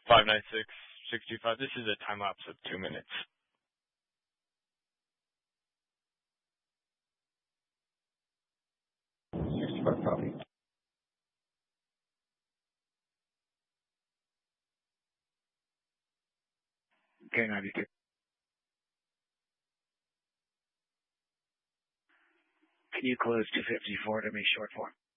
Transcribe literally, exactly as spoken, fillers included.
five nine six, six two five. This is a time lapse of two minutes. sixty-five copy. Okay, ninety-two. Can you close two fifty-four to me short form?